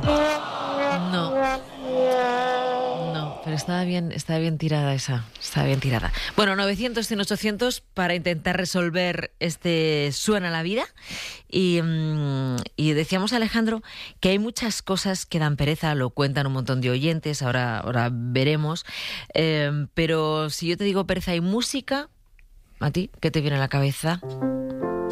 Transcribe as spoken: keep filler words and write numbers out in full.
No. No, pero estaba bien, estaba bien tirada esa. Estaba bien tirada. Bueno, novecientos, cien, ochocientos para intentar resolver este Suena la vida. Y, mm, y decíamos, Alejandro, que hay muchas cosas que dan pereza, lo cuentan un montón de oyentes, ahora, ahora veremos. Eh, pero si yo te digo pereza y música, ¿a ti qué te viene a la cabeza?